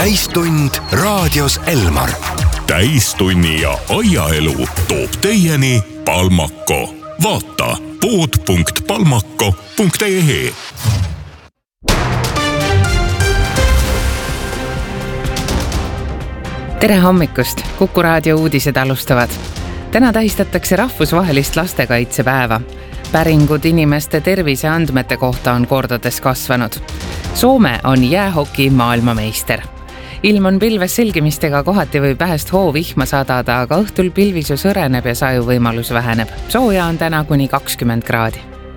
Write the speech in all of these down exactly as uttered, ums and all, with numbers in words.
täistund raadios Elmar. Täistunni ja aiaelu toob teieni Palmako. Vaata pood punkt palmako punkt ee. Tere hommikust! Kuku raadio uudised alustavad. Täna tähistatakse rahvusvahelist lastekaitsepäeva. Päringud inimeste terviseandmete kohta on kordades kasvanud. Soome on jäähoki maailmameister. Ilm on pilves selgimistega, kohati võib vähest hoovihma sadada, aga õhtul pilvisu sõreneb ja sajuvõimalus väheneb. Sooja on täna kuni kakskümmend kraadi.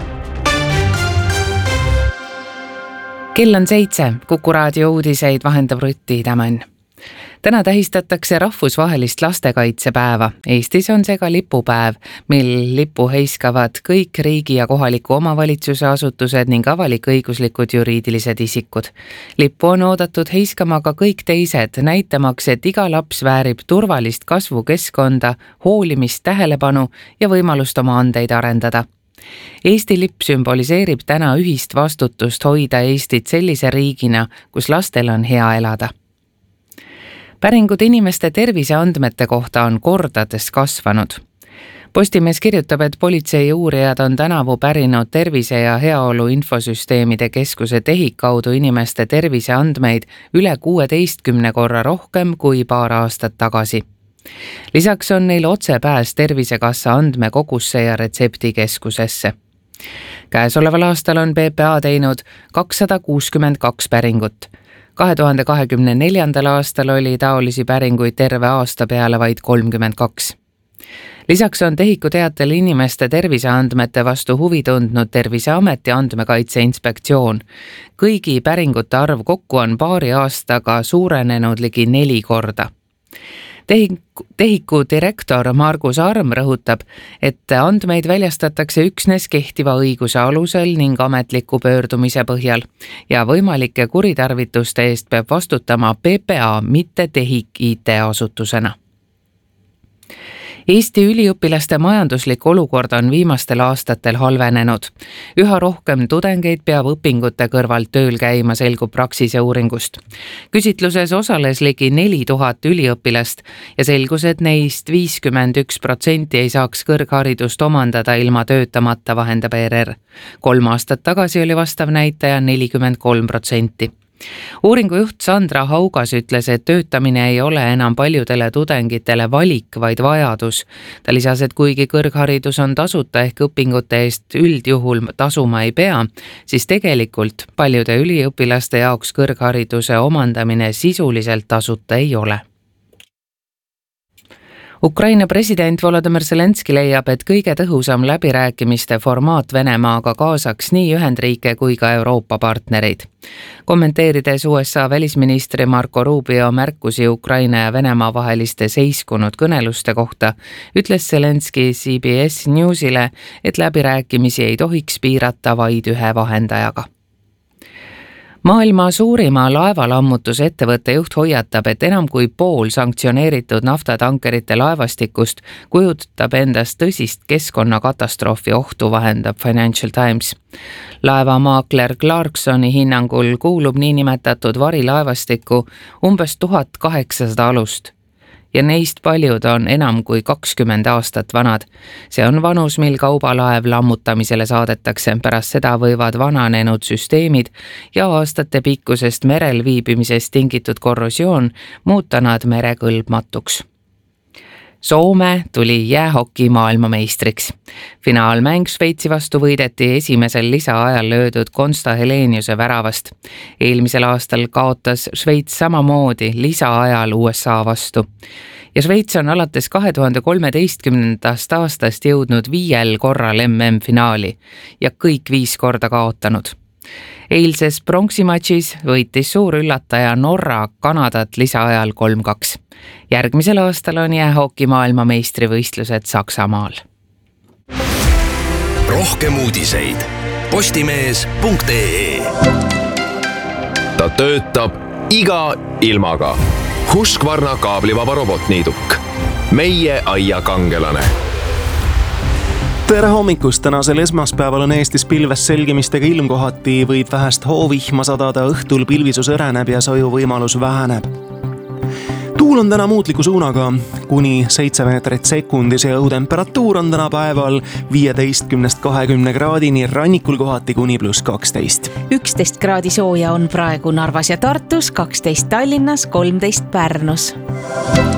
Kell on seitse, Kuku raadio uudiseid vahendab Rutti Tämän. Täna tähistatakse rahvusvahelist lastekaitsepäeva. Eestis on see ka lipupäev, mil lippu heiskavad kõik riigi ja kohaliku omavalitsuse asutused ning avalik-õiguslikud juriidilised isikud. Lippu on oodatud heiskama ka kõik teised, näitamaks, et iga laps väärib turvalist kasvukeskkonda, hoolimist, tähelepanu ja võimalust oma andeid arendada. Eesti lipp sümboliseerib täna ühist vastutust hoida Eestit sellise riigina, kus lastel on hea elada. Päringud inimeste terviseandmete kohta on kordades kasvanud. Postimees kirjutab, et politsei uurijad on tänavu pärinud tervise- ja heaolu infosüsteemide keskuse tehik kaudu inimeste terviseandmeid üle kuueteistkümne korra rohkem kui paar aastat tagasi. Lisaks on neil otsepääs Tervisekassa andmekogusse ja retseptikeskusesse. Käesoleval aastal on P P A teinud kakssada kuuskümmend kaks päringut. kahe tuhande kahekümne neljandal aastal oli taolisi päringuid terve aasta peale vaid kolmkümmend kaks. Lisaks on tehiku teatel inimeste terviseandmete vastu huvi tundnud Terviseamet ja Andmekaitse Inspektsioon. Kõigi päringute arv kokku on paari aastaga suurenenud ligi neli korda. Tehiku, tehiku direktor Margus Arm rõhutab, et andmeid väljastatakse üksnes kehtiva õiguse alusel ning ametliku pöördumise põhjal ja võimalike kuritarvituste eest peab vastutama P P A, mitte tehik I T-asutusena. Eesti üliõpilaste majanduslik olukord on viimastel aastatel halvenenud. Üha rohkem tudengeid peab õpingute kõrvalt tööl käima, selgub Praxise uuringust. Küsitluses osales ligi neli tuhat üliõpilast ja selgus, et neist viiskümmend üks protsenti ei saaks kõrgharidust omandada ilma töötamata, vahendab E R R. Kolm aastat tagasi oli vastav näitaja nelikümmend kolm protsenti. Uuringu juht Sandra Haugas ütles, et töötamine ei ole enam paljudele tudengitele valik, vaid vajadus. Ta lisas, et kuigi kõrgharidus on tasuta ehk õpingute eest üldjuhul tasuma ei pea, siis tegelikult paljude üliõpilaste jaoks kõrghariduse omandamine sisuliselt tasuta ei ole. Ukraina president Volodymyr Zelenski leiab, et kõige tõhusam läbirääkimiste formaat Venemaaga kaasaks nii Ühendriike kui ka Euroopa partnereid. Kommenteerides U S A välisministri Marco Rubio märkusi Ukraina ja Venemaa vaheliste seiskunud kõneluste kohta, ütles Zelenski C B S Newsile, et läbirääkimisi ei tohiks piirata vaid ühe vahendajaga. Maailma suurima laevalammutusettevõtte juht hoiatab, et enam kui pool sanktsioneeritud naftatankerite laevastikust kujutab endast tõsist keskkonnakatastroofi ohtu, vahendab Financial Times. Laevamaakler Clarksoni hinnangul kuulub niinimetatud varilaevastikku umbes tuhat kaheksasada alust. Ja neist paljud on enam kui kakskümmend aastat vanad. See on vanus, mil kaubalaev lammutamisele saadetakse. Pärast seda võivad vananenud süsteemid ja aastate pikkusest merel viibimisest tingitud korrosioon muuta nad merekõlbmatuks. Soome tuli jäähoki maailmameistriks. Finaalmäng Šveitsi vastu võideti esimesel lisaajal löödud Konsta Heleniuse väravast. Eelmisel aastal kaotas Šveits samamoodi lisaajal U S A vastu. Ja Šveits on alates kahe tuhande kolmeteistkümnendast aastast jõudnud viiel korral M M-finaali ja kõik viis korda kaotanud. Eilses pronksimatšis võitis suur üllataja Norra Kanadat lisaajal kolm kaks. Järgmisel aastal on jäähoki maailmameistrivõistlused Saksamaal. Rohkem uudiseid postimees punkt ee. Ta töötab iga ilmaga. Husqvarna kaablivaba robotniiduk. Meie aia kangelane. tere hommikust, tänasel esmaspäeval on Eestis pilves selgimistega ilm, kohati võib vähest hoovihma sadada, õhtul pilvisus õreneb ja saju võimalus väheneb. Tuul on täna muutliku suunaga kuni seitse meetrit sekundis ja õhutemperatuur on täna päeval viieteistkümnest kahekümne kraadini, rannikul kohati kuni pluss kaksteist. üksteist kraadi sooja on praegu Narvas ja Tartus, kaksteist Tallinnas, kolmteist Pärnus.